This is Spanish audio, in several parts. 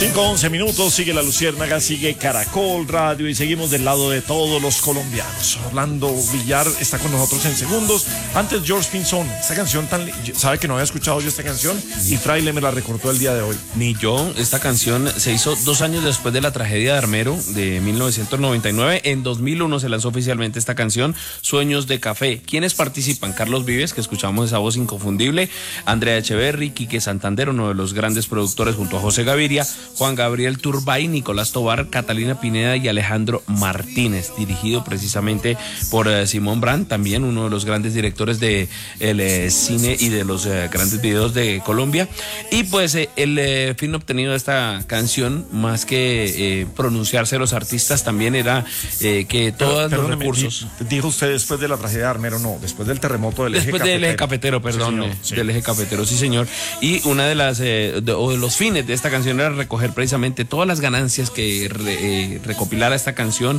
5:11, sigue La Luciérnaga, sigue Caracol Radio y seguimos del lado de todos los colombianos. Orlando Villar está con nosotros en segundos. Antes, George Pinzón, esta canción sabe que no había escuchado yo esta canción y Fraile me la recortó el día de hoy. Ni yo. Esta canción se hizo 2 años después de la tragedia de Armero de 1999. En 2001 se lanzó oficialmente esta canción, Sueños de Café. ¿Quiénes participan? Carlos Vives, que escuchamos esa voz inconfundible, Andrea Echeverry, Quique Santander, uno de los grandes productores junto a José Gaviria, Juan Gabriel Turbay, Nicolás Tobar, Catalina Pineda y Alejandro Martínez, dirigido precisamente por Simón Brand, también uno de los grandes directores de el cine y de los grandes videos de Colombia. Y pues el fin obtenido de esta canción, más que pronunciarse los artistas, también era que todos los recursos... Dijo usted después de la tragedia de Armero, no, después del terremoto del después del eje cafetero, perdón, sí, señor, sí. Del eje cafetero, sí señor. Y una de las de los fines de esta canción era recoger precisamente todas las ganancias que recopilara esta canción,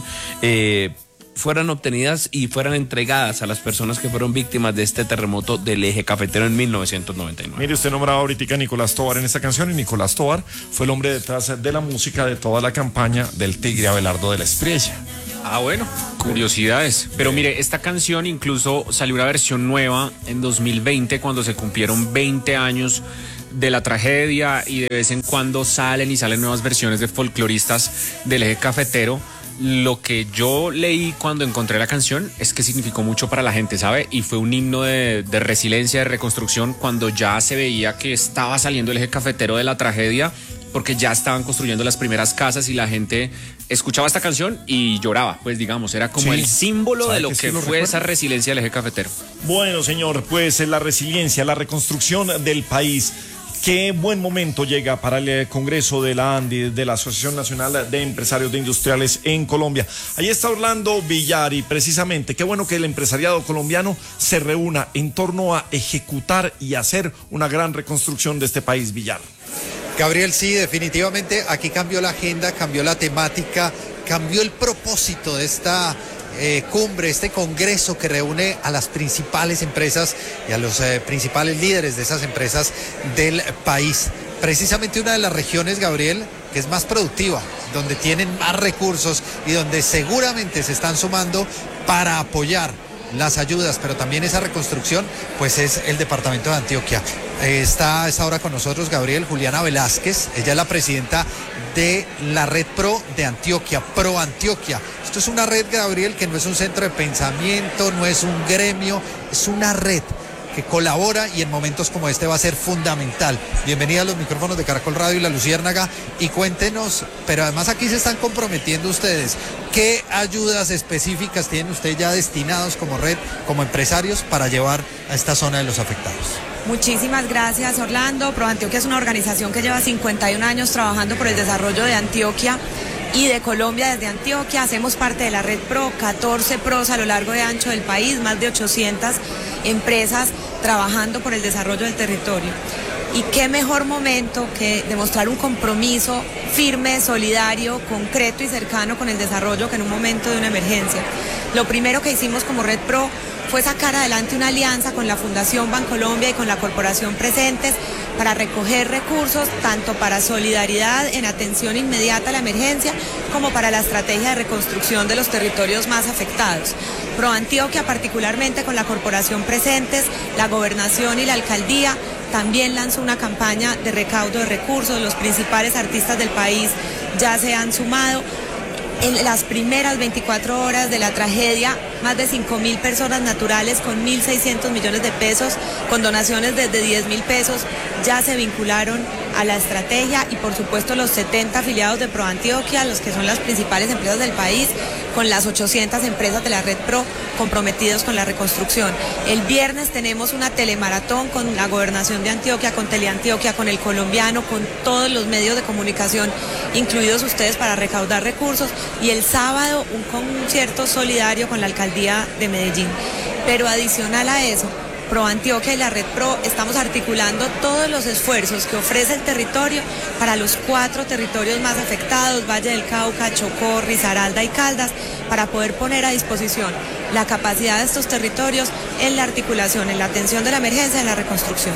fueran obtenidas y fueran entregadas a las personas que fueron víctimas de este terremoto del eje cafetero en 1999. Mire, usted nombraba ahorita a Nicolás Tobar en esta canción, y Nicolás Tobar fue el hombre detrás de la música de toda la campaña del Tigre Abelardo de la Espriella. Ah, bueno, curiosidades. Pero mire, esta canción incluso salió una versión nueva en 2020 cuando se cumplieron 20 años de la tragedia, y de vez en cuando salen nuevas versiones de folcloristas del eje cafetero. Lo que yo leí cuando encontré la canción es que significó mucho para la gente, ¿sabe? Y fue un himno de resiliencia, de reconstrucción, cuando ya se veía que estaba saliendo el eje cafetero de la tragedia, porque ya estaban construyendo las primeras casas y la gente escuchaba esta canción y lloraba, pues digamos, era como el símbolo de lo que fue esa resiliencia del eje cafetero. Bueno, señor, pues la resiliencia, la reconstrucción del país. Qué buen momento llega para el Congreso de la ANDI, de la Asociación Nacional de Empresarios de Industriales en Colombia. Ahí está Orlando Villar, y precisamente qué bueno que el empresariado colombiano se reúna en torno a ejecutar y hacer una gran reconstrucción de este país, Villar. Gabriel, sí, definitivamente aquí cambió la agenda, cambió la temática, cambió el propósito de esta cumbre, este congreso que reúne a las principales empresas y a los principales líderes de esas empresas del país. Precisamente una de las regiones, Gabriel, que es más productiva, donde tienen más recursos y donde seguramente se están sumando para apoyar las ayudas, pero también esa reconstrucción, pues es el departamento de Antioquia. Está a esta hora con nosotros, Gabriel, Juliana Velázquez. Ella es la presidenta de la Red Pro de Antioquia, Pro Antioquia. Esto es una red, Gabriel, que no es un centro de pensamiento, no es un gremio, es una red que colabora, y en momentos como este va a ser fundamental. Bienvenida a los micrófonos de Caracol Radio y La Luciérnaga, y cuéntenos, pero además aquí se están comprometiendo ustedes, ¿qué ayudas específicas tienen ustedes ya destinados como red, como empresarios, para llevar a esta zona de los afectados? Muchísimas gracias, Orlando. Pro Antioquia es una organización que lleva 51 años trabajando por el desarrollo de Antioquia y de Colombia desde Antioquia. Hacemos parte de la Red Pro, 14 pros a lo largo y ancho del país, más de 800 empresas trabajando por el desarrollo del territorio. Y qué mejor momento que demostrar un compromiso firme, solidario, concreto y cercano con el desarrollo que en un momento de una emergencia. Lo primero que hicimos como Red Pro fue sacar adelante una alianza con la Fundación Bancolombia y con la Corporación Presentes para recoger recursos tanto para solidaridad en atención inmediata a la emergencia como para la estrategia de reconstrucción de los territorios más afectados. Pro Antioquia, particularmente con la Corporación Presentes, la Gobernación y la Alcaldía, también lanzó una campaña de recaudo de recursos. Los principales artistas del país ya se han sumado. En las primeras 24 horas de la tragedia, más de 5.000 personas naturales con 1.600 millones de pesos, con donaciones desde 10.000 pesos, ya se vincularon a la estrategia, y por supuesto los 70 afiliados de Pro Antioquia, los que son las principales empresas del país, con las 800 empresas de la Red Pro comprometidos con la reconstrucción. El viernes tenemos una telemaratón con la Gobernación de Antioquia, con Teleantioquia, con El Colombiano, con todos los medios de comunicación, incluidos ustedes, para recaudar recursos, y el sábado un concierto solidario con la Alcaldía de Medellín. Pero adicional a eso, Pro Antioquia y la Red Pro estamos articulando todos los esfuerzos que ofrece el territorio para los 4 territorios más afectados, Valle del Cauca, Chocó, Risaralda y Caldas, para poder poner a disposición la capacidad de estos territorios en la articulación, en la atención de la emergencia y en la reconstrucción.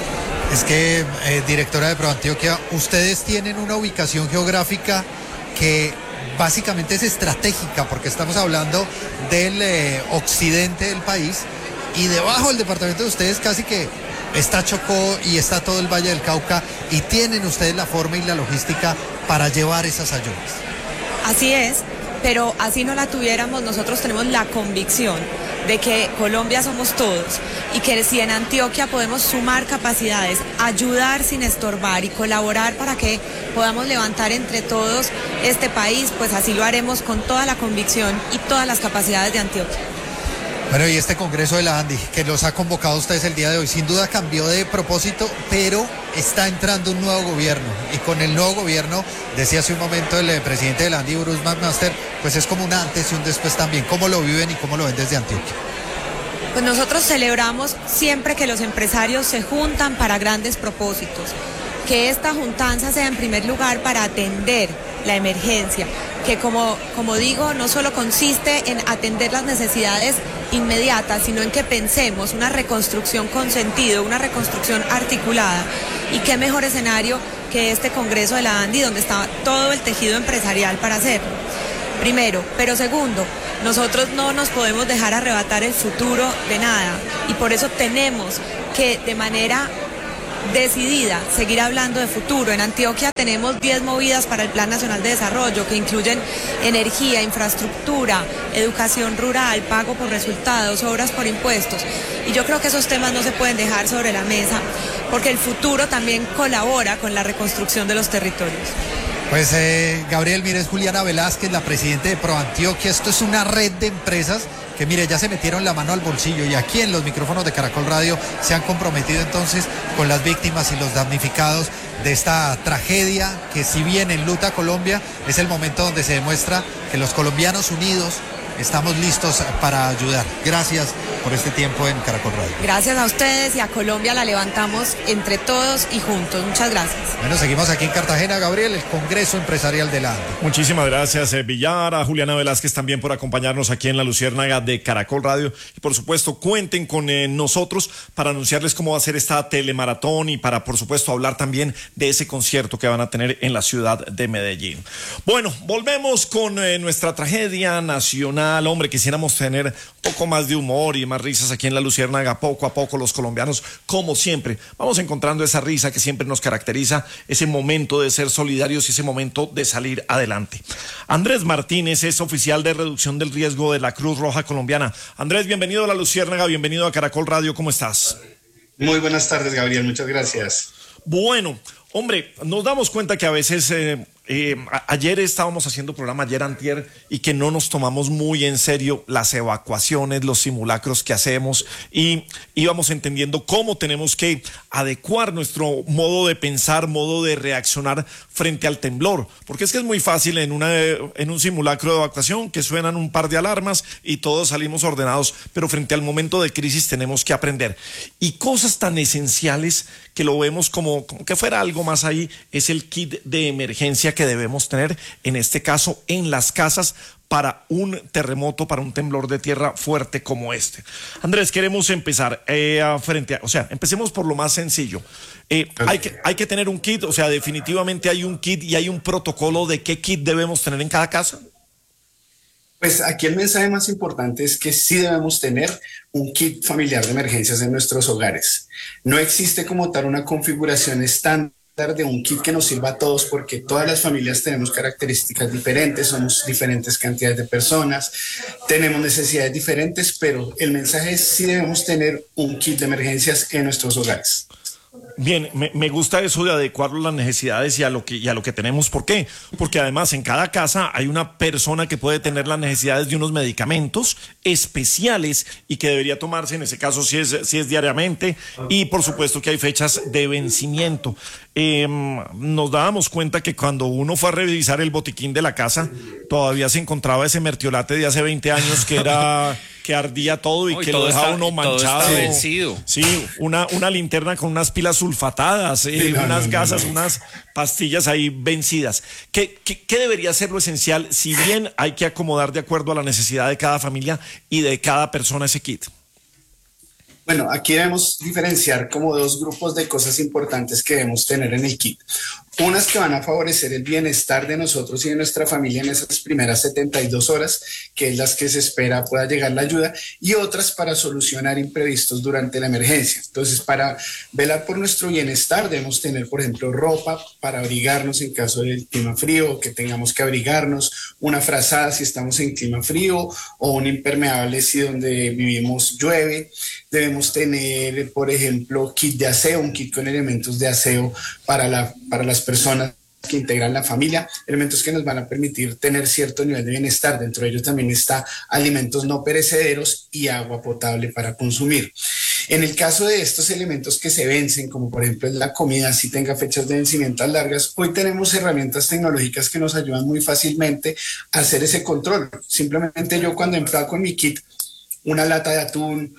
Es que, directora de ProAntioquia, ustedes tienen una ubicación geográfica que básicamente es estratégica, porque estamos hablando del occidente del país, y debajo del departamento de ustedes casi que está Chocó y está todo el Valle del Cauca, y tienen ustedes la forma y la logística para llevar esas ayudas. Así es, pero así no la tuviéramos, nosotros tenemos la convicción de que Colombia somos todos y que si en Antioquia podemos sumar capacidades, ayudar sin estorbar y colaborar para que podamos levantar entre todos este país, pues así lo haremos con toda la convicción y todas las capacidades de Antioquia. Bueno, y este Congreso de la ANDI, que los ha convocado a ustedes el día de hoy, sin duda cambió de propósito, pero está entrando un nuevo gobierno. Y con el nuevo gobierno, decía hace un momento el presidente de la ANDI, Bruce McMaster, pues es como un antes y un después también. ¿Cómo lo viven y cómo lo ven desde Antioquia? Pues nosotros celebramos siempre que los empresarios se juntan para grandes propósitos. Que esta juntanza sea en primer lugar para atender la emergencia, que como digo, no solo consiste en atender las necesidades inmediatas, sino en que pensemos una reconstrucción con sentido, una reconstrucción articulada. Y qué mejor escenario que este Congreso de la ANDI, donde está todo el tejido empresarial para hacerlo. Primero, pero segundo, nosotros no nos podemos dejar arrebatar el futuro de nada, y por eso tenemos que de manera decidida seguir hablando de futuro. En Antioquia tenemos 10 movidas para el Plan Nacional de Desarrollo que incluyen energía, infraestructura, educación rural, pago por resultados, obras por impuestos. Y yo creo que esos temas no se pueden dejar sobre la mesa porque el futuro también colabora con la reconstrucción de los territorios. Pues Gabriel, mire, es Juliana Velázquez, la presidenta de ProAntioquia. Esto es una red de empresas que, mire, ya se metieron la mano al bolsillo y aquí en los micrófonos de Caracol Radio se han comprometido entonces con las víctimas y los damnificados de esta tragedia que, si bien enluta a Colombia, es el momento donde se demuestra que los colombianos unidos estamos listos para ayudar. Gracias por este tiempo en Caracol Radio. Gracias a ustedes, y a Colombia la levantamos entre todos y juntos. Muchas gracias. Bueno, seguimos aquí en Cartagena, Gabriel, el Congreso Empresarial de la ANDI. Muchísimas gracias, Villar, a Juliana Velázquez también por acompañarnos aquí en La Luciérnaga de Caracol Radio. Y por supuesto, cuenten con nosotros para anunciarles cómo va a ser esta telemaratón y para, por supuesto, hablar también de ese concierto que van a tener en la ciudad de Medellín. Bueno, volvemos con nuestra tragedia nacional. Hombre, quisiéramos tener un poco más de humor y más risas aquí en La Luciérnaga. Poco a poco los colombianos, como siempre, vamos encontrando esa risa que siempre nos caracteriza, ese momento de ser solidarios y ese momento de salir adelante. Andrés Martínez es oficial de reducción del riesgo de la Cruz Roja Colombiana. Andrés, bienvenido a La Luciérnaga, bienvenido a Caracol Radio, ¿cómo estás? Muy buenas tardes, Gabriel, muchas gracias. Bueno, hombre, nos damos cuenta que a veces... ayer estábamos haciendo programa, ayer antier, y que no nos tomamos muy en serio las evacuaciones, los simulacros que hacemos, y íbamos entendiendo cómo tenemos que adecuar nuestro modo de pensar, modo de reaccionar frente al temblor, porque es que es muy fácil en un simulacro de evacuación que suenan un par de alarmas y todos salimos ordenados, pero frente al momento de crisis tenemos que aprender. Y cosas tan esenciales que lo vemos como que fuera algo más ahí, es el kit de emergencia que debemos tener, en este caso en las casas, para un terremoto, para un temblor de tierra fuerte como este. Andrés, queremos empezar empecemos por lo más sencillo. Hay que tener un kit, o sea, definitivamente hay un kit y hay un protocolo de qué kit debemos tener en cada casa. Pues aquí el mensaje más importante es que sí debemos tener un kit familiar de emergencias en nuestros hogares. No existe como tal una configuración estándar de un kit que nos sirva a todos, porque todas las familias tenemos características diferentes, somos diferentes cantidades de personas, tenemos necesidades diferentes, pero el mensaje es sí debemos tener un kit de emergencias en nuestros hogares. Bien, me gusta eso de adecuarlo a las necesidades y a lo que tenemos. ¿Por qué? Porque además en cada casa hay una persona que puede tener las necesidades de unos medicamentos especiales y que debería tomarse, en ese caso, si es diariamente, y por supuesto que hay fechas de vencimiento. Nos dábamos cuenta que cuando uno fue a revisar el botiquín de la casa, todavía se encontraba ese mertiolate de hace 20 años que era... que ardía todo y que lo dejaba uno manchado. Todo está vencido. Sí, una linterna con unas pilas sulfatadas, unas gasas, unas pastillas ahí vencidas. ¿Qué debería ser lo esencial, si bien hay que acomodar de acuerdo a la necesidad de cada familia y de cada persona ese kit? Bueno, aquí debemos diferenciar como dos grupos de cosas importantes que debemos tener en el kit. Unas que van a favorecer el bienestar de nosotros y de nuestra familia en esas primeras 72 horas, que es las que se espera pueda llegar la ayuda, y otras para solucionar imprevistos durante la emergencia. Entonces, para velar por nuestro bienestar, debemos tener, por ejemplo, ropa para abrigarnos en caso del clima frío, o que tengamos que abrigarnos, una frazada si estamos en clima frío, o un impermeable si donde vivimos llueve. Debemos tener, por ejemplo, kit de aseo, un kit con elementos de aseo para las personas que integran la familia, elementos que nos van a permitir tener cierto nivel de bienestar. Dentro de ellos también está alimentos no perecederos y agua potable para consumir. En el caso de estos elementos que se vencen, como por ejemplo la comida, si tenga fechas de vencimiento largas, hoy tenemos herramientas tecnológicas que nos ayudan muy fácilmente a hacer ese control. Simplemente yo cuando empaco en mi kit una lata de atún,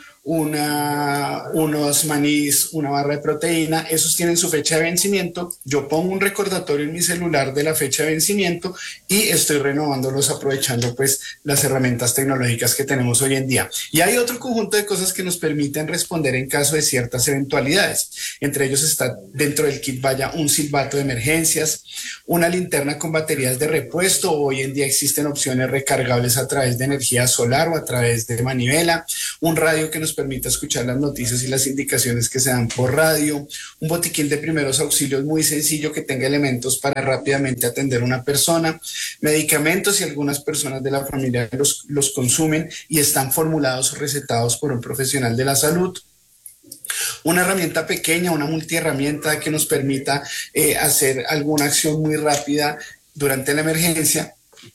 unos manís, una barra de proteína, esos tienen su fecha de vencimiento. Yo pongo un recordatorio en mi celular de la fecha de vencimiento y estoy renovándolos aprovechando pues las herramientas tecnológicas que tenemos hoy en día. Y hay otro conjunto de cosas que nos permiten responder en caso de ciertas eventualidades. Entre ellos está dentro del kit vaya un silbato de emergencias, una linterna con baterías de repuesto. Hoy en día existen opciones recargables a través de energía solar o a través de manivela, un radio que nos permite escuchar las noticias y las indicaciones que se dan por radio, un botiquín de primeros auxilios muy sencillo que tenga elementos para rápidamente atender a una persona, medicamentos si algunas personas de la familia los consumen y están formulados o recetados por un profesional de la salud. Una herramienta pequeña, una multiherramienta que nos permita hacer alguna acción muy rápida durante la emergencia.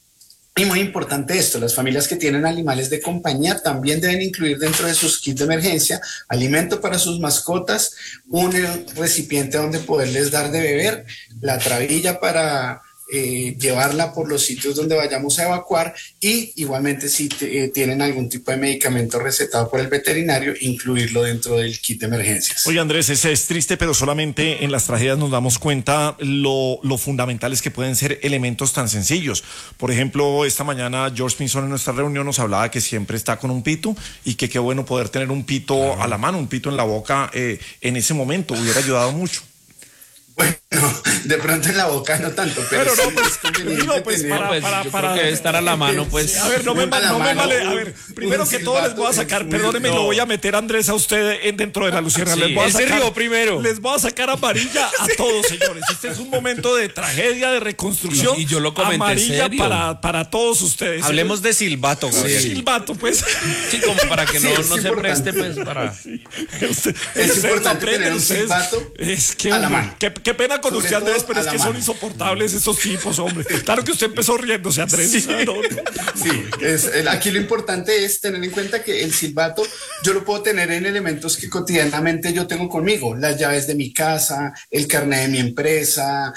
Y muy importante esto, las familias que tienen animales de compañía también deben incluir dentro de sus kits de emergencia alimento para sus mascotas, un recipiente donde poderles dar de beber, la trabilla para llevarla por los sitios donde vayamos a evacuar y igualmente si tienen algún tipo de medicamento recetado por el veterinario, incluirlo dentro del kit de emergencias. Oye Andrés, ese es triste, pero solamente en las tragedias nos damos cuenta lo fundamentales que pueden ser elementos tan sencillos. Por ejemplo, esta mañana George Pinzón en nuestra reunión nos hablaba que siempre está con un pito y que qué bueno poder tener un pito a la mano, un pito en la boca en ese momento, hubiera ayudado mucho. Bueno, de pronto en la boca no tanto, pero no, sí es conveniente para que debe estar a la mano, pues. A ver, no me vale. A ver, primero que todo les voy a sacar, perdóneme, lo voy a meter Andrés a usted dentro de la luciérna. Les voy a sacar, primero. Les voy a sacar amarilla a todos, señores. Este es un momento de tragedia, de reconstrucción. Y yo lo comenté amarilla serio. para todos ustedes. Hablemos de silbato, Gabriel. Silbato, pues. Sí, como para que no se preste, pues, para... Es importante tener un silbato Es que, a la mano. Qué pena con Sobre usted, Andrés, todo pero es a la que son mano. insoportables esos tipos, hombre. Claro que usted empezó riéndose, Andrés. Sí. Aquí lo importante es tener en cuenta que el silbato yo lo puedo tener en elementos que cotidianamente yo tengo conmigo, las llaves de mi casa, el carnet de mi empresa,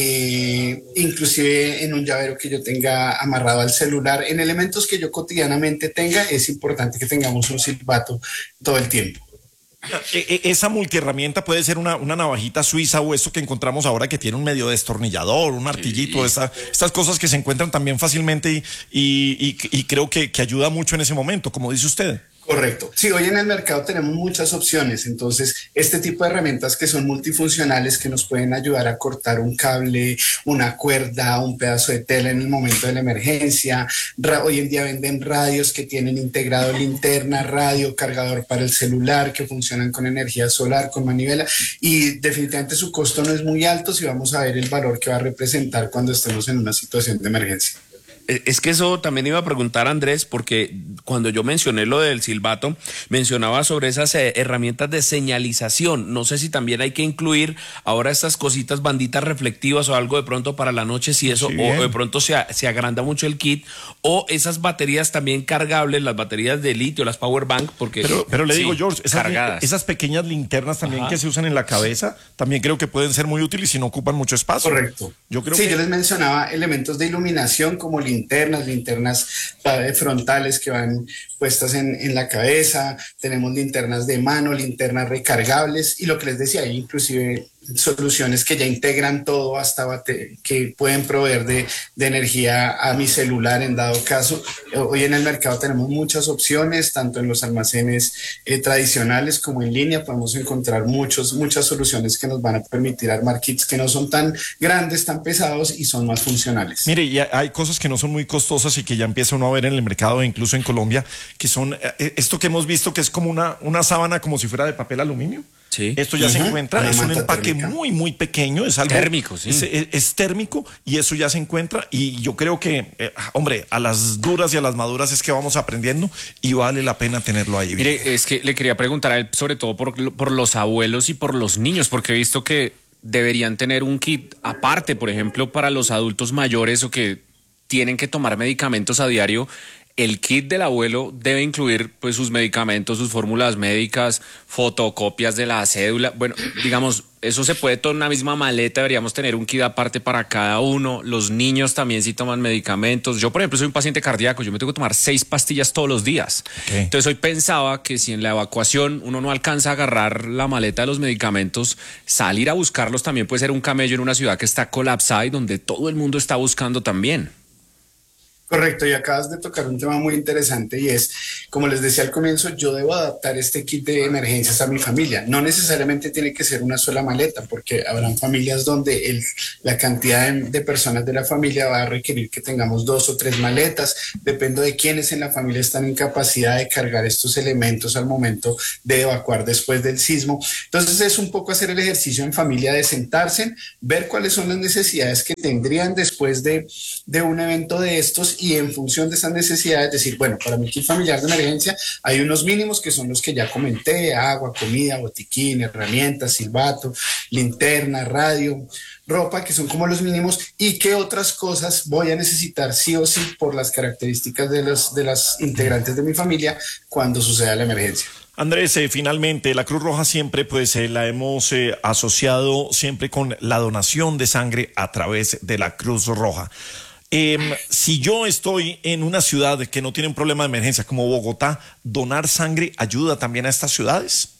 inclusive en un llavero que yo tenga amarrado al celular, en elementos que yo cotidianamente tenga, es importante que tengamos un silbato todo el tiempo. Esa multiherramienta puede ser una navajita suiza o eso que encontramos ahora que tiene un medio destornillador, un martillito, estas cosas que se encuentran también fácilmente y creo que ayuda mucho en ese momento, como dice usted. Correcto. Sí, hoy en el mercado tenemos muchas opciones, entonces este tipo de herramientas que son multifuncionales que nos pueden ayudar a cortar un cable, una cuerda, un pedazo de tela en el momento de la emergencia. Hoy en día venden radios que tienen integrado linterna, radio, cargador para el celular, que funcionan con energía solar, con manivela y definitivamente su costo no es muy alto si vamos a ver el valor que va a representar cuando estemos en una situación de emergencia. Es que eso también iba a preguntar, Andrés, porque cuando yo mencioné lo del silbato, mencionaba sobre esas herramientas de señalización. No sé si también hay que incluir ahora estas cositas, banditas reflectivas o algo de pronto para la noche, si eso, o de pronto se agranda mucho el kit, o esas baterías también cargables, las baterías de litio, las power bank, porque... Pero le digo, sí, George, esas pequeñas linternas también que se usan en la cabeza, también creo que pueden ser muy útiles y no ocupan mucho espacio. Correcto. Yo creo yo les mencionaba elementos de iluminación como linternas frontales que van puestas en la cabeza, tenemos linternas de mano, linternas recargables y lo que les decía, hay inclusive soluciones que ya integran todo hasta que pueden proveer de energía a mi celular en dado caso. Hoy en el mercado tenemos muchas opciones, tanto en los almacenes tradicionales como en línea. Podemos encontrar muchas soluciones que nos van a permitir armar kits que no son tan grandes, tan pesados y son más funcionales. Mire, y hay cosas que no son muy costosas y que ya empieza uno a ver en el mercado, incluso en Colombia, que son esto que hemos visto que es como una sábana como si fuera de papel aluminio. Sí. Esto ya se encuentra, es un empaque térmica. muy pequeño, es algo Térmico, sí. Es térmico y eso ya se encuentra y yo creo que, hombre, a las duras y a las maduras es que vamos aprendiendo y vale la pena tenerlo ahí. Mire, es que le quería preguntar a él sobre todo por los abuelos y por los niños, porque he visto que deberían tener un kit aparte, por ejemplo, para los adultos mayores o que tienen que tomar medicamentos a diario. El kit del abuelo debe incluir pues sus medicamentos, sus fórmulas médicas, fotocopias de la cédula. Bueno, digamos, eso se puede todo en una misma maleta, deberíamos tener un kit aparte para cada uno. Los niños también sí toman medicamentos. Yo, por ejemplo, soy un paciente cardíaco, yo me tengo que tomar 6 pastillas todos los días. Okay. Entonces hoy pensaba que si en la evacuación uno no alcanza a agarrar la maleta de los medicamentos, salir a buscarlos también puede ser un camello en una ciudad que está colapsada y donde todo el mundo está buscando también. Correcto, y acabas de tocar un tema muy interesante y es, como les decía al comienzo, yo debo adaptar este kit de emergencias a mi familia. No necesariamente tiene que ser una sola maleta, porque habrán familias donde la cantidad de personas de la familia va a requerir que tengamos 2 o 3 maletas. Depende de quiénes en la familia están en capacidad de cargar estos elementos al momento de evacuar después del sismo. Entonces es un poco hacer el ejercicio en familia de sentarse, ver cuáles son las necesidades que tendrían después de un evento de estos y en función de esas necesidades decir, bueno, para mi kit familiar de emergencia hay unos mínimos que son los que ya comenté: agua, comida, botiquín, herramientas, silbato, linterna, radio, ropa, que son como los mínimos, y qué otras cosas voy a necesitar sí o sí por las características de las integrantes de mi familia cuando suceda la emergencia. Andrés, finalmente, la Cruz Roja siempre la hemos asociado siempre con la donación de sangre a través de la Cruz Roja. Si yo estoy en una ciudad que no tiene un problema de emergencia como Bogotá, ¿donar sangre ayuda también a estas ciudades?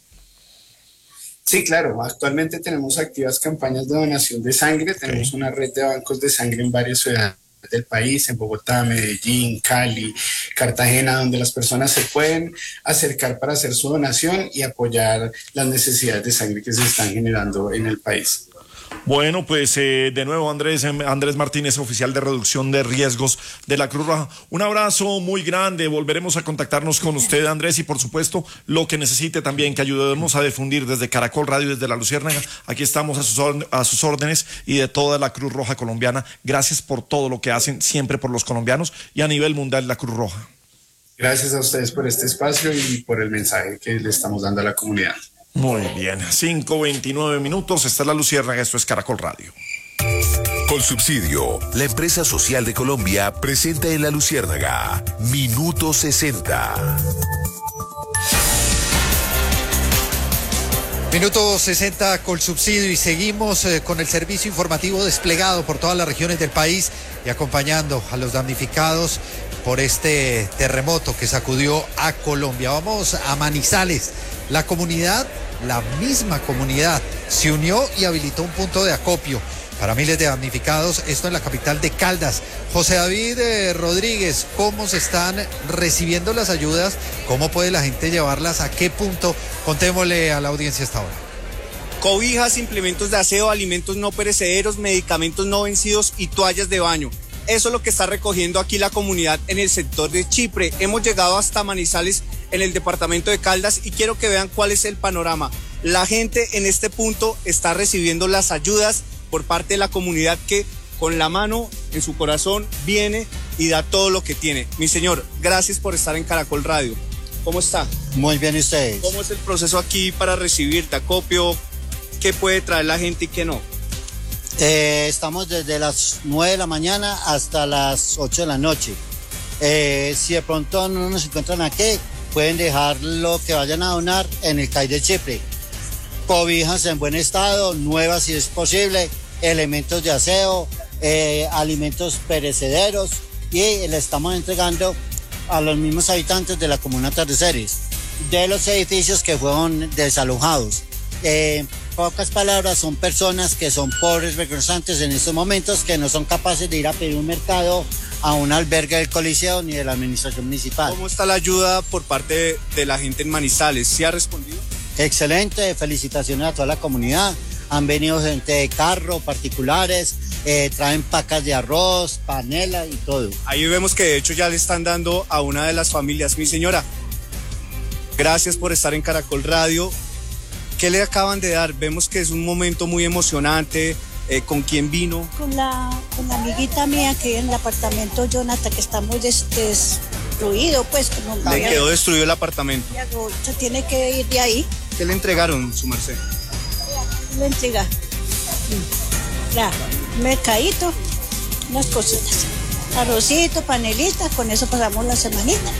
Sí, claro. Actualmente tenemos activas campañas de donación de sangre. Tenemos una red de bancos de sangre en varias ciudades del país, en Bogotá, Medellín, Cali, Cartagena, donde las personas se pueden acercar para hacer su donación y apoyar las necesidades de sangre que se están generando en el país. Bueno, pues de nuevo Andrés Martínez, oficial de reducción de riesgos de la Cruz Roja. Un abrazo muy grande, volveremos a contactarnos con usted, Andrés, y por supuesto lo que necesite también, que ayudemos a difundir desde Caracol Radio, desde La Luciérnaga. Aquí estamos a sus órdenes y de toda la Cruz Roja colombiana. Gracias por todo lo que hacen siempre por los colombianos y a nivel mundial la Cruz Roja. Gracias a ustedes por este espacio y por el mensaje que le estamos dando a la comunidad. Muy bien, 5:29. Esta es La Luciérnaga, esto es Caracol Radio. Colsubsidio, la empresa social de Colombia, presenta en La Luciérnaga Minuto 60. Minuto 60 Colsubsidio y seguimos con el servicio informativo desplegado por todas las regiones del país y acompañando a los damnificados por este terremoto que sacudió a Colombia. Vamos a Manizales. La comunidad, la misma comunidad, se unió y habilitó un punto de acopio para miles de damnificados, esto en la capital de Caldas. José David Rodríguez, ¿cómo se están recibiendo las ayudas? ¿Cómo puede la gente llevarlas? ¿A qué punto? Contémosle a la audiencia hasta ahora. Cobijas, implementos de aseo, alimentos no perecederos, medicamentos no vencidos y toallas de baño. Eso es lo que está recogiendo aquí la comunidad en el sector de Chipre. Hemos llegado hasta Manizales en el departamento de Caldas y quiero que vean cuál es el panorama. La gente en este punto está recibiendo las ayudas por parte de la comunidad que con la mano en su corazón viene y da todo lo que tiene. Mi señor, gracias por estar en Caracol Radio. ¿Cómo está? Muy bien, ¿y ustedes? ¿Cómo es el proceso aquí para recibirte acopio? ¿Qué puede traer la gente y qué no? Estamos desde las 9 de la mañana hasta las 8 de la noche. Si de pronto no nos encuentran aquí, pueden dejar lo que vayan a donar en el CAI de Chipre. Cobijas en buen estado, nuevas si es posible, elementos de aseo, alimentos perecederos, y le estamos entregando a los mismos habitantes de la comuna Atardeceres, de los edificios que fueron desalojados. Pocas palabras, son personas que son pobres, recursantes en estos momentos, que no son capaces de ir a pedir un mercado a un albergue del Coliseo ni de la administración municipal. ¿Cómo está la ayuda por parte de la gente en Manizales? ¿Sí ha respondido? Excelente, felicitaciones a toda la comunidad. Han venido gente de carro, particulares, traen pacas de arroz, panela y todo. Ahí vemos que de hecho ya le están dando a una de las familias. Mi señora, gracias por estar en Caracol Radio. ¿Qué le acaban de dar? Vemos que es un momento muy emocionante. ¿Con quién vino? Con la amiguita mía que vive en el apartamento Jonathan, que está muy destruido, pues. Como ¿Le quedó destruido el apartamento? Se tiene que ir de ahí. ¿Qué le entregaron, su merced? Le entrega. Claro, mercadito, unas cositas. Arrocito, panelitas, con eso pasamos la semanita.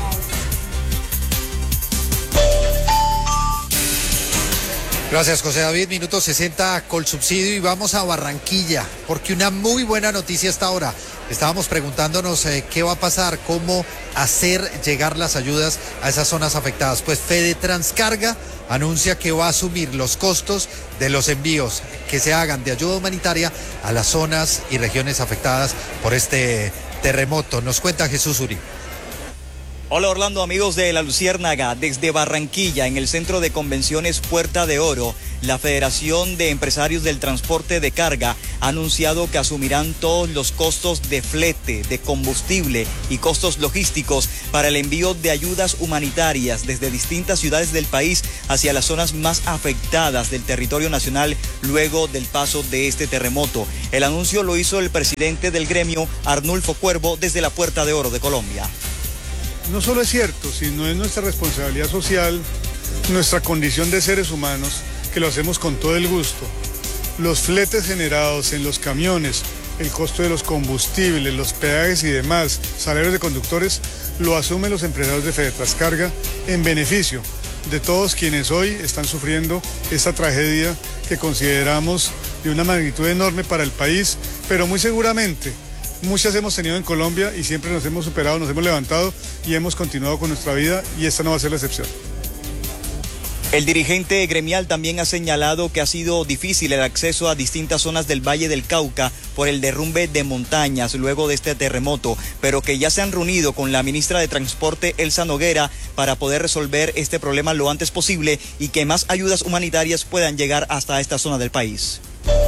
Gracias, José David. Minuto 60 Colsubsidio y vamos a Barranquilla, porque una muy buena noticia hasta ahora. Estábamos preguntándonos qué va a pasar, cómo hacer llegar las ayudas a esas zonas afectadas. Pues Fede Transcarga anuncia que va a asumir los costos de los envíos que se hagan de ayuda humanitaria a las zonas y regiones afectadas por este terremoto. Nos cuenta Jesús Uri. Hola Orlando, amigos de La Luciérnaga, desde Barranquilla, en el Centro de Convenciones Puerta de Oro, la Federación de Empresarios del Transporte de Carga ha anunciado que asumirán todos los costos de flete, de combustible y costos logísticos para el envío de ayudas humanitarias desde distintas ciudades del país hacia las zonas más afectadas del territorio nacional luego del paso de este terremoto. El anuncio lo hizo el presidente del gremio, Arnulfo Cuervo, desde la Puerta de Oro de Colombia. No solo es cierto, sino es nuestra responsabilidad social, nuestra condición de seres humanos, que lo hacemos con todo el gusto. Los fletes generados en los camiones, el costo de los combustibles, los peajes y demás, salarios de conductores, lo asumen los empresarios de Fede Transcarga en beneficio de todos quienes hoy están sufriendo esta tragedia que consideramos de una magnitud enorme para el país, pero muy seguramente muchas hemos tenido en Colombia y siempre nos hemos superado, nos hemos levantado y hemos continuado con nuestra vida y esta no va a ser la excepción. El dirigente gremial también ha señalado que ha sido difícil el acceso a distintas zonas del Valle del Cauca por el derrumbe de montañas luego de este terremoto, pero que ya se han reunido con la ministra de Transporte, Elsa Noguera, para poder resolver este problema lo antes posible y que más ayudas humanitarias puedan llegar hasta esta zona del país.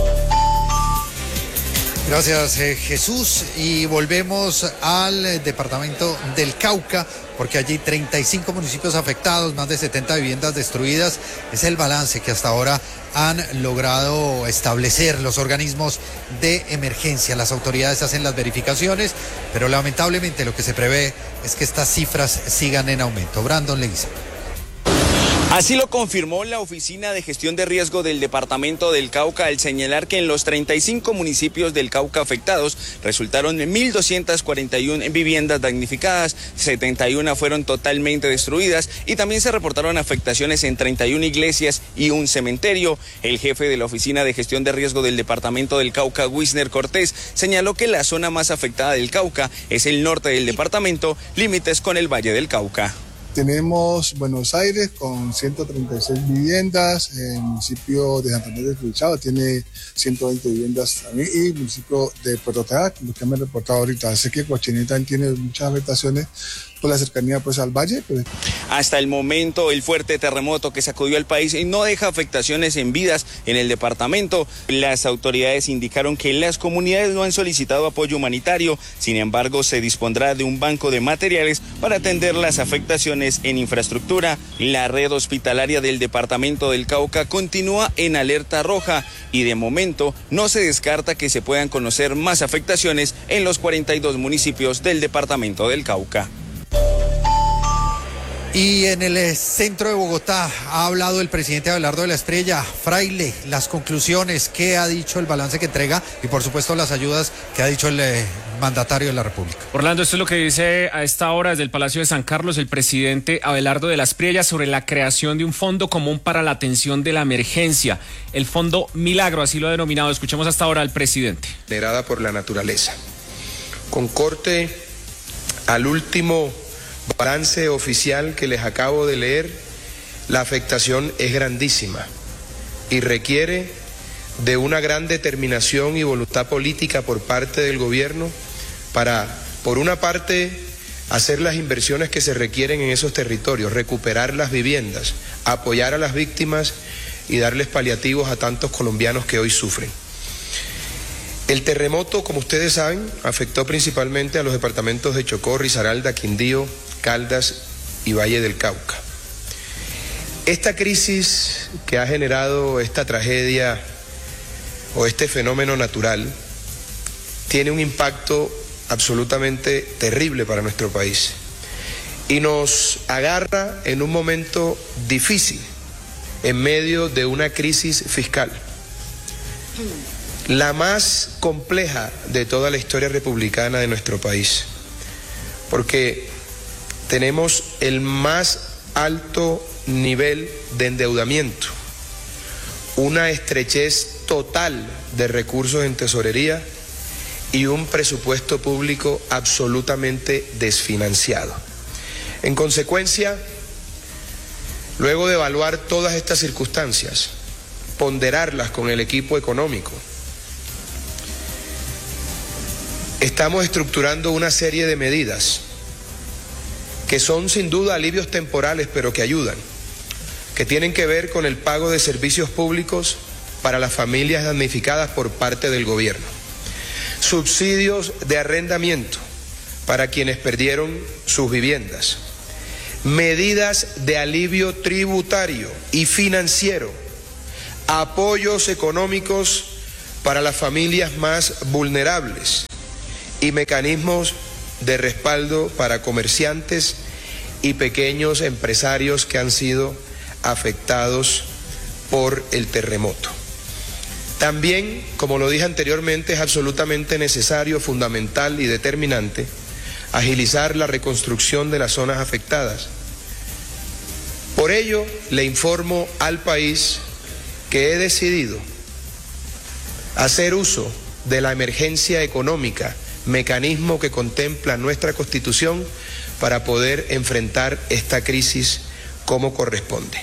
Gracias, Jesús. Y volvemos al departamento del Cauca, porque allí 35 municipios afectados, más de 70 viviendas destruidas. Es el balance que hasta ahora han logrado establecer los organismos de emergencia. Las autoridades hacen las verificaciones, pero lamentablemente lo que se prevé es que estas cifras sigan en aumento. Brandon Leguizamo. Así lo confirmó la Oficina de Gestión de Riesgo del Departamento del Cauca al señalar que en los 35 municipios del Cauca afectados resultaron 1.241 viviendas damnificadas, 71 fueron totalmente destruidas y también se reportaron afectaciones en 31 iglesias y un cementerio. El jefe de la Oficina de Gestión de Riesgo del Departamento del Cauca, Wisner Cortés, señaló que la zona más afectada del Cauca es el norte del departamento, límites con el Valle del Cauca. Tenemos Buenos Aires con 136 viviendas, el municipio de Santander de Fruchado tiene 120 viviendas también y el municipio de Puerto Tejada, lo que me he reportado ahorita. Sé que Guachinita tiene muchas afectaciones por la cercanía pues al valle. Hasta el momento el fuerte terremoto que sacudió al país no deja afectaciones en vidas en el departamento. Las autoridades indicaron que las comunidades no han solicitado apoyo humanitario, sin embargo se dispondrá de un banco de materiales para atender las afectaciones en infraestructura. La red hospitalaria del departamento del Cauca continúa en alerta roja y de momento no se descarta que se puedan conocer más afectaciones en los 42 municipios del departamento del Cauca. Y en el centro de Bogotá ha hablado el presidente Abelardo de la Espriella. Fraile, las conclusiones, qué ha dicho, el balance que entrega y por supuesto las ayudas que ha dicho el mandatario de la República. Orlando, esto es lo que dice a esta hora desde el Palacio de San Carlos el presidente Abelardo de la Espriella sobre la creación de un fondo común para la atención de la emergencia. El Fondo Milagro, así lo ha denominado. Escuchemos hasta ahora al presidente. Generada por la naturaleza. Con corte al último balance oficial que les acabo de leer, la afectación es grandísima. y requiere de una gran determinación y voluntad política por parte del gobierno para, por una parte, hacer las inversiones que se requieren en esos territorios, recuperar las viviendas, apoyar a las víctimas y darles paliativos a tantos colombianos que hoy sufren. El terremoto, como ustedes saben, afectó principalmente a los departamentos de Chocó, Risaralda, Quindío, Caldas y Valle del Cauca. Esta crisis que ha generado esta tragedia o este fenómeno natural tiene un impacto absolutamente terrible para nuestro país y nos agarra en un momento difícil en medio de una crisis fiscal, la más compleja de toda la historia republicana de nuestro país, porque tenemos el más alto nivel de endeudamiento, una estrechez total de recursos en tesorería y un presupuesto público absolutamente desfinanciado. En consecuencia, luego de evaluar todas estas circunstancias, ponderarlas con el equipo económico, estamos estructurando una serie de medidas que son sin duda alivios temporales, pero que ayudan, que tienen que ver con el pago de servicios públicos para las familias damnificadas por parte del gobierno, subsidios de arrendamiento para quienes perdieron sus viviendas, medidas de alivio tributario y financiero, apoyos económicos para las familias más vulnerables y mecanismos de respaldo para comerciantes y pequeños empresarios que han sido afectados por el terremoto. También, como lo dije anteriormente, es absolutamente necesario, fundamental y determinante agilizar la reconstrucción de las zonas afectadas. Por ello, le informo al país que he decidido hacer uso de la emergencia económica, mecanismo que contempla nuestra Constitución, para poder enfrentar esta crisis como corresponde.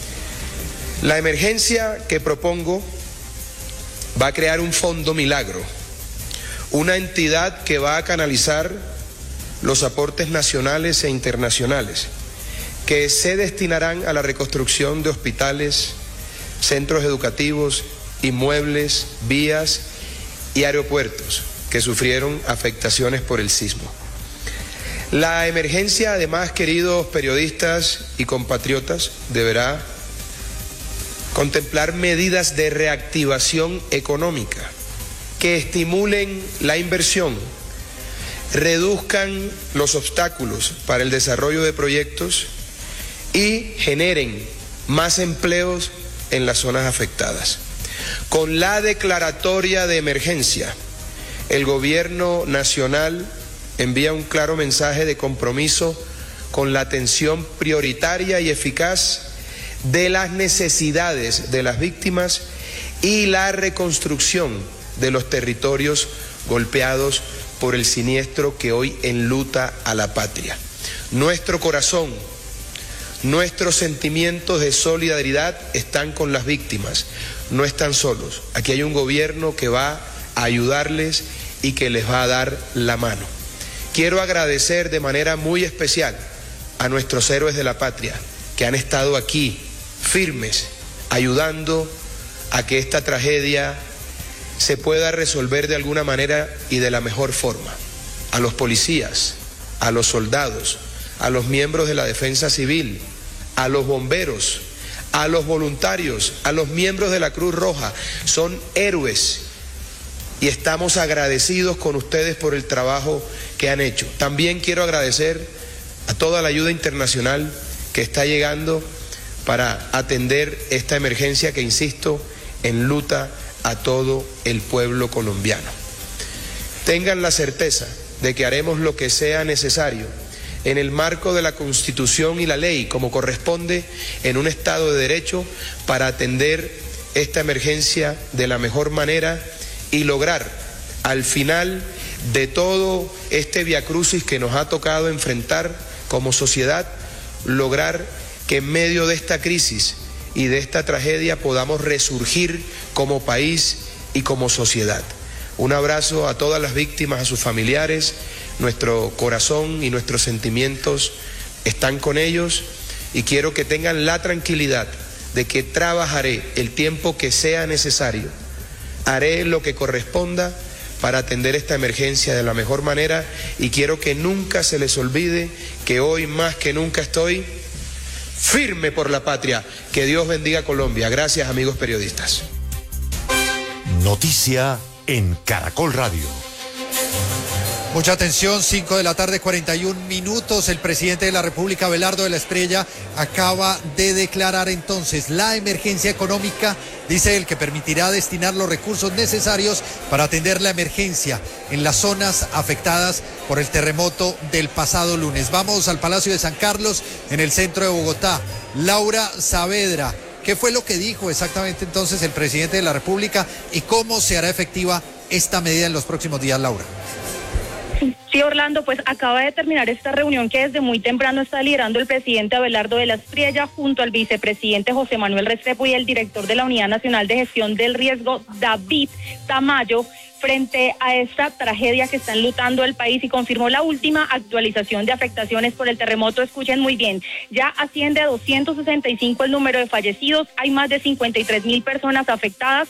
La emergencia que propongo va a crear un fondo milagro, una entidad que va a canalizar los aportes nacionales e internacionales que se destinarán a la reconstrucción de hospitales, centros educativos, inmuebles, vías y aeropuertos que sufrieron afectaciones por el sismo. La emergencia, además, queridos periodistas y compatriotas, deberá contemplar medidas de reactivación económica que estimulen la inversión, reduzcan los obstáculos para el desarrollo de proyectos y generen más empleos en las zonas afectadas. Con la declaratoria de emergencia, el gobierno nacional envía un claro mensaje de compromiso con la atención prioritaria y eficaz de las necesidades de las víctimas y la reconstrucción de los territorios golpeados por el siniestro que hoy enluta a la patria. Nuestro corazón, nuestros sentimientos de solidaridad están con las víctimas, no están solos. Aquí hay un gobierno que va a ayudarles y que les va a dar la mano. Quiero agradecer de manera muy especial a nuestros héroes de la patria que han estado aquí firmes, ayudando a que esta tragedia se pueda resolver de alguna manera y de la mejor forma. A los policías, a los soldados, a los miembros de la defensa civil, a los bomberos, a los voluntarios, a los miembros de la Cruz Roja, son héroes y estamos agradecidos con ustedes por el trabajo que han hecho. También quiero agradecer a toda la ayuda internacional que está llegando para atender esta emergencia que, insisto, enluta a todo el pueblo colombiano. Tengan la certeza de que haremos lo que sea necesario en el marco de la Constitución y la ley, como corresponde en un Estado de Derecho, para atender esta emergencia de la mejor manera y lograr, al final de todo este viacrucis que nos ha tocado enfrentar como sociedad, lograr que en medio de esta crisis y de esta tragedia podamos resurgir como país y como sociedad. Un abrazo a todas las víctimas, a sus familiares. Nuestro corazón y nuestros sentimientos están con ellos y quiero que tengan la tranquilidad de que trabajaré el tiempo que sea necesario. Haré lo que corresponda para atender esta emergencia de la mejor manera y quiero que nunca se les olvide que hoy más que nunca estoy firme por la patria. Que Dios bendiga a Colombia. Gracias, amigos periodistas. Noticia en Caracol Radio. Mucha atención, 5 de la tarde, 41 minutos. El presidente de la República, Abelardo de la Espriella, acaba de declarar entonces la emergencia económica, dice él, que permitirá destinar los recursos necesarios para atender la emergencia en las zonas afectadas por el terremoto del pasado lunes. Vamos al Palacio de San Carlos, en el centro de Bogotá. Laura Saavedra, ¿qué fue lo que dijo exactamente entonces el presidente de la República y cómo se hará efectiva esta medida en los próximos días, Laura? Sí, Orlando, pues acaba de terminar esta reunión que desde muy temprano está liderando el presidente Abelardo de la Espriella junto al vicepresidente José Manuel Restrepo y el director de la Unidad Nacional de Gestión del Riesgo, David Tamayo, frente a esta tragedia que está enlutando el país, y confirmó la última actualización de afectaciones por el terremoto. Escuchen muy bien, ya asciende a 265 el número de fallecidos, hay más de 53.000 personas afectadas,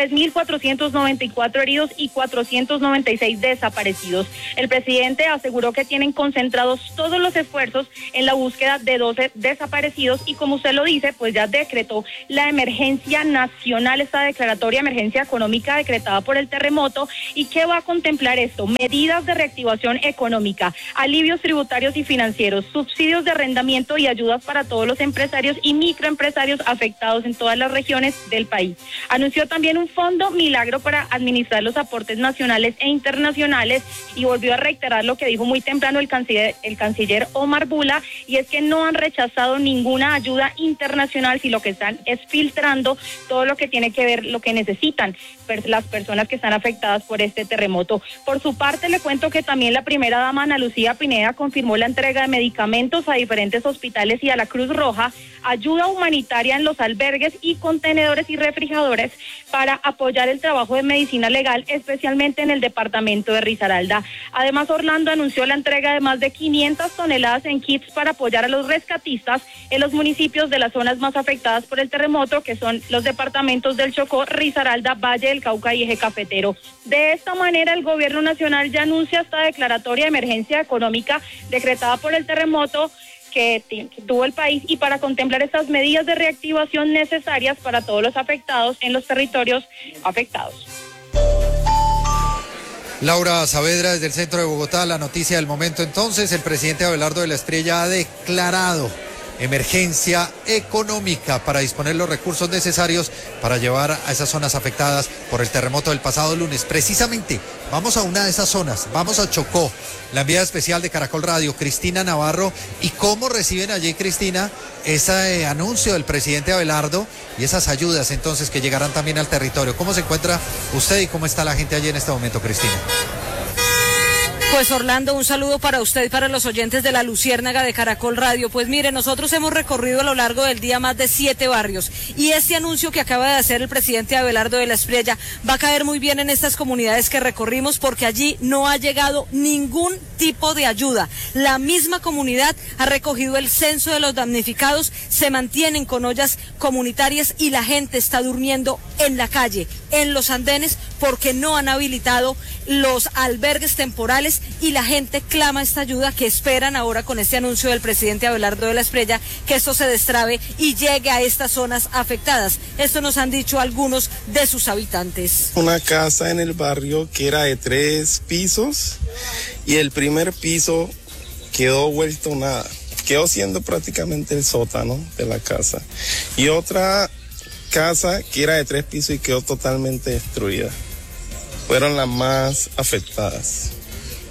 3.494 heridos y 496 desaparecidos. El presidente aseguró que tienen concentrados todos los esfuerzos en la búsqueda de 12 desaparecidos y, como usted lo dice, pues ya decretó la emergencia nacional, esta declaratoria emergencia económica decretada por el terremoto. ¿Y qué va a contemplar esto? Medidas de reactivación económica, alivios tributarios y financieros, subsidios de arrendamiento y ayudas para todos los empresarios y microempresarios afectados en todas las regiones del país. Anunció también un fondo milagro para administrar los aportes nacionales e internacionales y volvió a reiterar lo que dijo muy temprano el canciller Omar Bula, y es que no han rechazado ninguna ayuda internacional, si lo que están es filtrando todo lo que tiene que ver, lo que necesitan las personas que están afectadas por este terremoto. Por su parte, le cuento que también la primera dama, Ana Lucía Pineda, confirmó la entrega de medicamentos a diferentes hospitales y a la Cruz Roja, ayuda humanitaria en los albergues y contenedores y refrigeradores para apoyar el trabajo de medicina legal, especialmente en el departamento de Risaralda. Además, Orlando anunció la entrega de más de 500 toneladas en kits para apoyar a los rescatistas en los municipios de las zonas más afectadas por el terremoto, que son los departamentos del Chocó, Risaralda, Valle del Cauca y Eje Cafetero. De esta manera, el gobierno nacional ya anuncia esta declaratoria de emergencia económica decretada por el terremoto que tuvo el país, y para contemplar estas medidas de reactivación necesarias para todos los afectados en los territorios afectados. Laura Saavedra, desde el centro de Bogotá, la noticia del momento. Entonces, el presidente Abelardo de la Espriella ha declarado emergencia económica para disponer los recursos necesarios para llevar a esas zonas afectadas por el terremoto del pasado lunes. Precisamente, vamos a una de esas zonas, vamos a Chocó. La enviada especial de Caracol Radio, Cristina Navarro. ¿Y cómo reciben allí, Cristina, ese anuncio del presidente Abelardo y esas ayudas entonces que llegarán también al territorio? ¿Cómo se encuentra usted y cómo está la gente allí en este momento, Cristina? Pues Orlando, un saludo para usted y para los oyentes de La Luciérnaga de Caracol Radio. Pues mire, nosotros hemos recorrido a lo largo del día más de 7 barrios y este anuncio que acaba de hacer el presidente Abelardo de la Espriella va a caer muy bien en estas comunidades que recorrimos, porque allí no ha llegado ningún tipo de ayuda. La misma comunidad ha recogido el censo de los damnificados, se mantienen con ollas comunitarias y la gente está durmiendo en la calle, en los andenes, porque no han habilitado los albergues temporales, y la gente clama esta ayuda, que esperan ahora con este anuncio del presidente Abelardo de la Espriella que esto se destrabe y llegue a estas zonas afectadas. Esto nos han dicho algunos de sus habitantes. Una casa en el barrio que era de 3 pisos y el primer piso quedó vuelto nada, quedó siendo prácticamente el sótano de la casa, y otra casa que era de 3 pisos y quedó totalmente destruida. Fueron las más afectadas.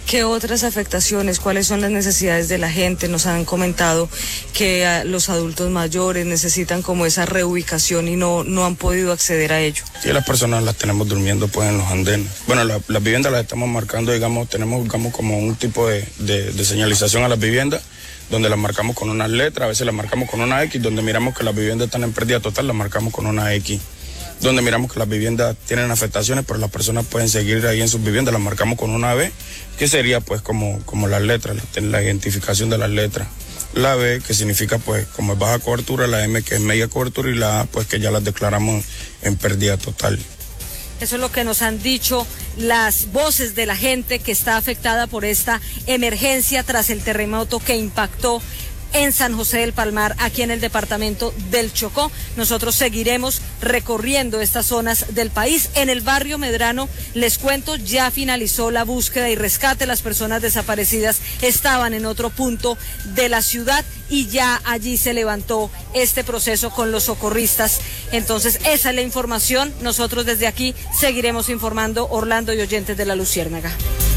¿Qué otras afectaciones? ¿Cuáles son las necesidades de la gente? Nos han comentado que los adultos mayores necesitan como esa reubicación y no han podido acceder a ello. Sí, las personas las tenemos durmiendo pues en los andenes. Bueno, las viviendas las estamos marcando, tenemos como un tipo de señalización a las viviendas, donde las marcamos con unas letras, a veces las marcamos con una X, donde miramos que las viviendas están en pérdida total, las marcamos con una X. Donde miramos que las viviendas tienen afectaciones, pero las personas pueden seguir ahí en sus viviendas, las marcamos con una B, que sería pues como las letras, la identificación de las letras. La B, que significa pues como es baja cobertura, la M, que es media cobertura, y la A, pues que ya las declaramos en pérdida total. Eso es lo que nos han dicho las voces de la gente que está afectada por esta emergencia tras el terremoto que impactó en San José del Palmar, aquí en el departamento del Chocó. Nosotros seguiremos recorriendo estas zonas del país. En el barrio Medrano, les cuento, ya finalizó la búsqueda y rescate. Las personas desaparecidas estaban en otro punto de la ciudad y ya allí se levantó este proceso con los socorristas. Entonces, esa es la información. Nosotros desde aquí seguiremos informando, Orlando y oyentes de La Luciérnaga.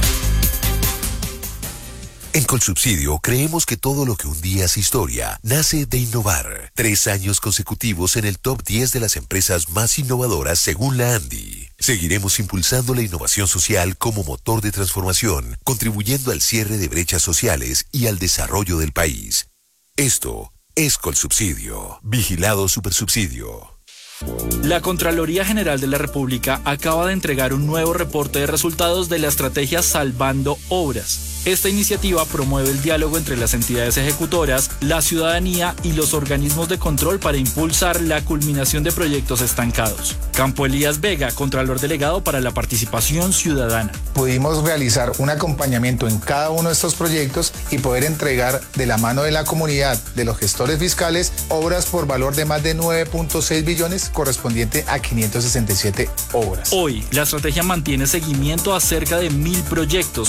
En Colsubsidio creemos que todo lo que un día es historia nace de innovar. 3 años consecutivos en el top 10 de las empresas más innovadoras según la ANDI. Seguiremos impulsando la innovación social como motor de transformación, contribuyendo al cierre de brechas sociales y al desarrollo del país. Esto es Colsubsidio. Vigilado Supersubsidio. La Contraloría General de la República acaba de entregar un nuevo reporte de resultados de la estrategia Salvando Obras. Esta iniciativa promueve el diálogo entre las entidades ejecutoras, la ciudadanía y los organismos de control para impulsar la culminación de proyectos estancados. Campo Elías Vega, Contralor Delegado para la Participación Ciudadana. Pudimos realizar un acompañamiento en cada uno de estos proyectos y poder entregar de la mano de la comunidad, de los gestores fiscales, obras por valor de más de 9.6 billones correspondiente a 567 obras. Hoy, la estrategia mantiene seguimiento a cerca de 1.000 proyectos